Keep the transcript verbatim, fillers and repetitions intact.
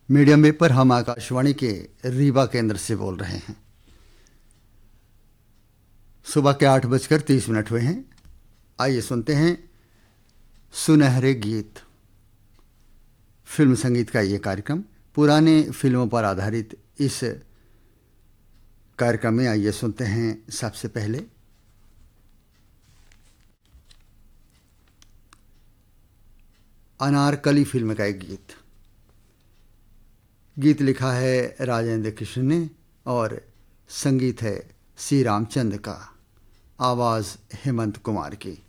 Medium wave पर हम आकाशवाणी के रीवा केंद्र से बोल रहे हैं। सुबह के आठ बजकर तीस मिनट हुए हैं। आइए सुनते हैं सुनहरे गीत, फिल्म संगीत का ये कार्यक्रम। पुराने फिल्मों पर आधारित इस कार्यक्रम में आइए सुनते हैं सबसे पहले अनारकली फिल्म का एक गीत। गीत लिखा है राजेंद्र कृष्ण ने और संगीत है सी रामचंद्र का, आवाज़ हेमंत कुमार की।